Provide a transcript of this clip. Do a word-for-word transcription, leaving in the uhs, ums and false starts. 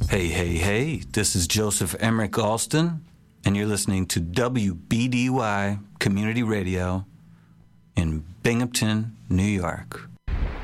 Hey, hey, hey, this is Joseph Emmerich Alston, and you're listening to W B D Y Community Radio in Binghamton, New York.